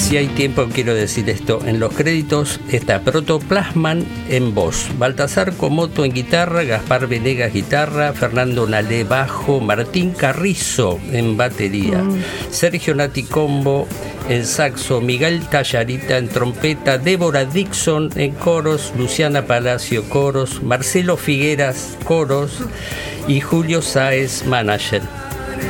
Si hay tiempo, quiero decir esto. En los créditos está Protoplasman en voz, Baltasar Comoto en guitarra, Gaspar Venegas guitarra, Fernando Nalé bajo, Martín Carrizo en batería, Sergio Naticombo en saxo, Miguel Tallarita en trompeta, Débora Dixon en coros, Luciana Palacio coros, Marcelo Figueras coros y Julio Sáez manager.